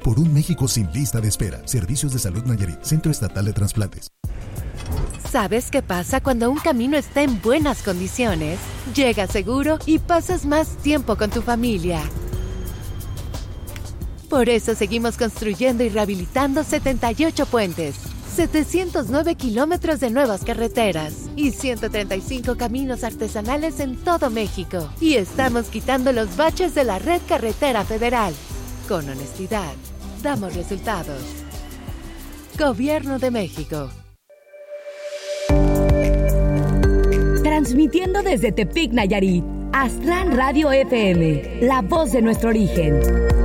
Por un México sin lista de espera. Servicios de Salud Nayarit. Centro Estatal de Transplantes. ¿Sabes qué pasa cuando un camino está en buenas condiciones? Llegas seguro y pasas más tiempo con tu familia. Por eso seguimos construyendo y rehabilitando 78 puentes, 709 kilómetros de nuevas carreteras y 135 caminos artesanales en todo México. Y estamos quitando los baches de la red carretera federal. Con honestidad, damos resultados. Gobierno de México. Transmitiendo desde Tepic, Nayarit, Aztlán Radio FM, la voz de nuestro origen.